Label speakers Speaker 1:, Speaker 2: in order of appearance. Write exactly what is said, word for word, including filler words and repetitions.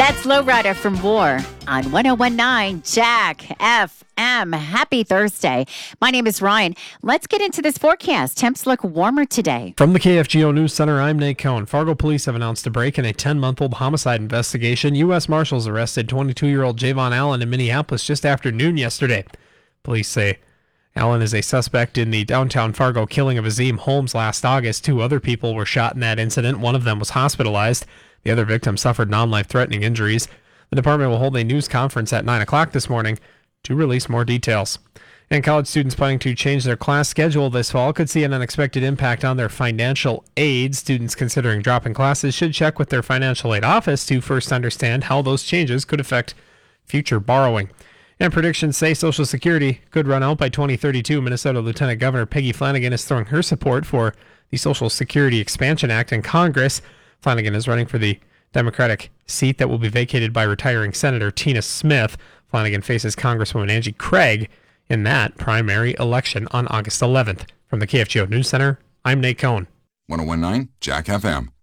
Speaker 1: That's Lowrider from War on one oh one point nine Jack F M. Happy Thursday. My name is Ryan. Let's get into this forecast. Temps look warmer today.
Speaker 2: From the K F G O News Center, I'm Nate Cohn. Fargo police have announced a break in a ten-month-old homicide investigation. U S Marshals arrested twenty-two-year-old Javon Allen in Minneapolis just after noon yesterday. Police say Allen is a suspect in the downtown Fargo killing of Azim Holmes last August. Two other people were shot in that incident. One of them was hospitalized. The other victim suffered non-life-threatening injuries. The department will hold a news conference at nine o'clock this morning to release more details. And college students planning to change their class schedule this fall could see an unexpected impact on their financial aid. Students considering dropping classes should check with their financial aid office to first understand how those changes could affect future borrowing. And predictions say Social Security could run out by twenty thirty-two. Minnesota Lieutenant Governor Peggy Flanagan is throwing her support for the Social Security Expansion Act in Congress. Flanagan is running for the Democratic seat that will be vacated by retiring Senator Tina Smith. Flanagan faces Congresswoman Angie Craig in that primary election on August eleventh. From the K F G O News Center, I'm Nate Cohn.
Speaker 3: one oh one point nine Jack F M.